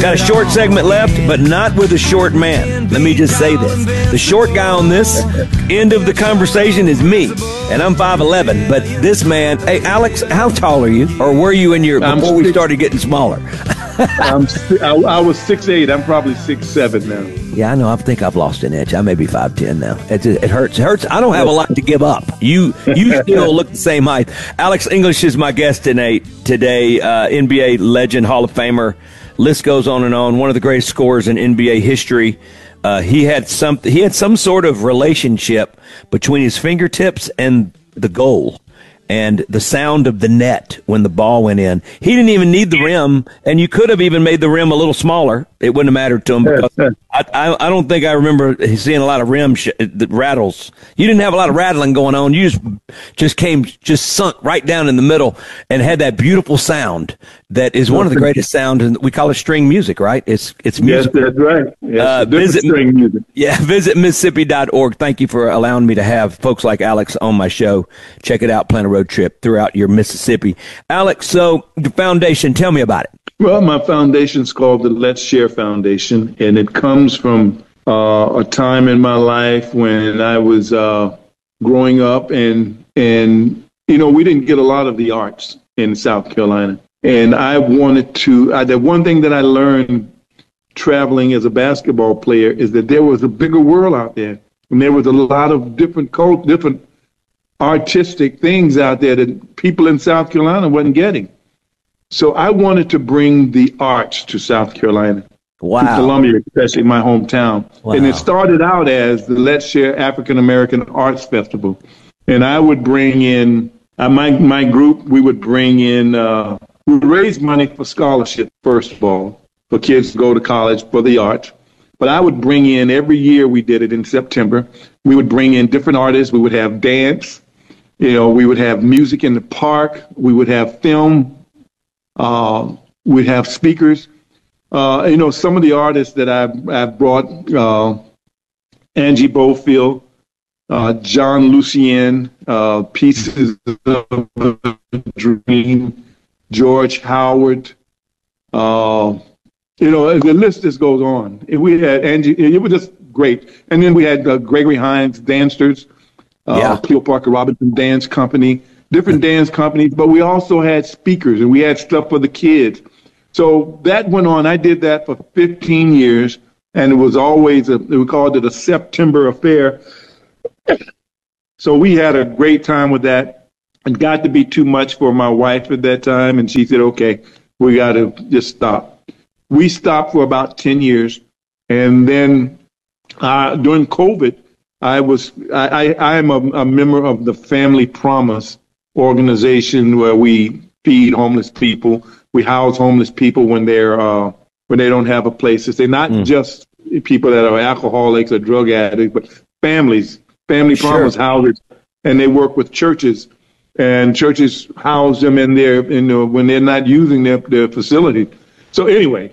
Got a short segment left, but not with a short man. Let me just say this. The short guy on this end of the conversation is me, and I'm 5'11", but this man, hey, Alex, how tall are you? Or were you before we started getting smaller? I was 6'8". I'm probably 6'7" now. Yeah, I know. I think I've lost an inch. I may be 5'10" now. It hurts. It hurts. I don't have a lot to give up. You still look the same height. Alex English is my guest today. NBA legend, Hall of Famer. List goes on and on. One of the greatest scorers in NBA history. He had some sort of relationship between his fingertips and the goal, and the sound of the net when the ball went in. He didn't even need the rim, and you could have even made the rim a little smaller. It wouldn't have mattered to him, because I don't think I remember seeing a lot of rim rattles. You didn't have a lot of rattling going on. You just sunk right down in the middle and had that beautiful sound that is one of the greatest sounds, and we call it string music, right? It's music. Yes, that's right. Yes, string music. Yeah, visit Mississippi.org. Thank you for allowing me to have folks like Alex on my show. Check it out, plan a road trip throughout your Mississippi. Alex, so the foundation, tell me about it. Well, my foundation's called the Let's Share Foundation, and it comes from a time in my life when I was growing up, and we didn't get a lot of the arts in South Carolina. And I wanted to, the one thing that I learned traveling as a basketball player is that there was a bigger world out there. And there was a lot of different artistic things out there that people in South Carolina wasn't getting. So I wanted to bring the arts to South Carolina. Wow. To Columbia, especially my hometown. Wow. And it started out as the Let's Share African American Arts Festival. And I would bring in, my group, we would bring in, we would raise money for scholarship, first of all, for kids to go to college for the arts. But I would bring in, every year we did it in September, we would bring in different artists. We would have dance, we would have music in the park, we would have film, we'd have speakers. Some of the artists that I've brought, Angie Bofield, John Lucien, Pieces of a Dream, George Howard, the list just goes on. We had Angie, it was just great. And then we had Gregory Hines Dancers, Cleo Parker Robinson Dance Company, different dance companies, but we also had speakers, and we had stuff for the kids. So that went on. I did that for 15 years, and it was always, we called it a September affair. So we had a great time with that. It got to be too much for my wife at that time, and she said, okay, we got to just stop. We stopped for about 10 years, and then during COVID, I am a member of the Family Promise organization, where we feed homeless people. We house homeless people when they don't have a place to stay. Not just people that are alcoholics or drug addicts, but families. Family Promise houses, and they work with churches, and churches house them in their when they're not using their facility. So anyway,